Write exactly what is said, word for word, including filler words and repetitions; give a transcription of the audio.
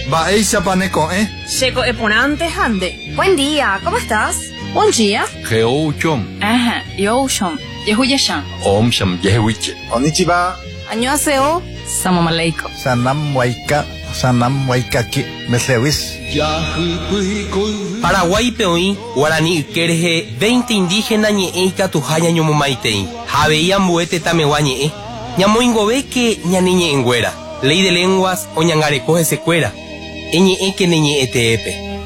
Baeisa paneco, ¿eh? Checo eponante hande. Buen día, ¿cómo estás? Buen día. Geouchom. Ajá, yoshom. Yehuyeshan. Omsham yehuiche. Konnichiwa. Annyeonghaseyo. Salam aleikum. Sanam waika. Sanam waikaki. Meslewis. Paraguay peoí, Guarani Ikerje, veinte indígenas ñe'e ikatuha ñañomomaitei. Javeía mbuete tameguá ñe'e. Ñamoingove que ñaniñe'ẽnguéra. Ley de lenguas oñangareko hesekuéra. Eñe'ẽ que neñe'ẽteépe.